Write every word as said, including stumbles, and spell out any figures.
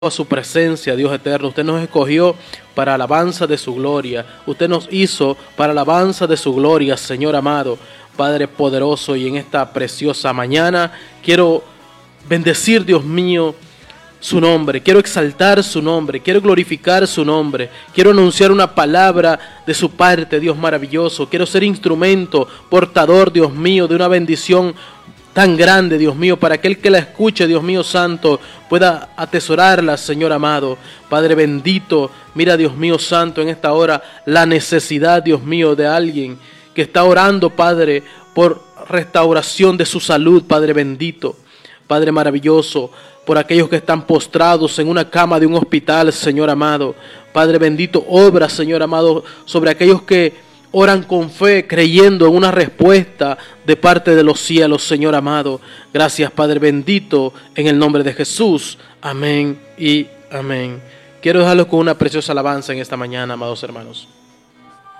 a su presencia, Dios eterno. Usted nos escogió para alabanza de su gloria. Usted nos hizo para alabanza de su gloria, Señor amado, Padre poderoso. Y en esta preciosa mañana quiero bendecir, Dios mío, su nombre. Quiero exaltar su nombre. Quiero glorificar su nombre. Quiero anunciar una palabra de su parte, Dios maravilloso. Quiero ser instrumento, portador, Dios mío, de una bendición tan grande, Dios mío, para aquel que la escuche, Dios mío santo, pueda atesorarla, Señor amado. Padre bendito, mira, Dios mío santo, en esta hora la necesidad, Dios mío, de alguien que está orando, Padre, por restauración de su salud, Padre bendito, Padre maravilloso, por aquellos que están postrados en una cama de un hospital, Señor amado. Padre bendito, obra, Señor amado, sobre aquellos que oran con fe, creyendo en una respuesta de parte de los cielos, Señor amado. Gracias, Padre bendito, en el nombre de Jesús. Amén y amén. Quiero dejarlos con una preciosa alabanza en esta mañana, amados hermanos.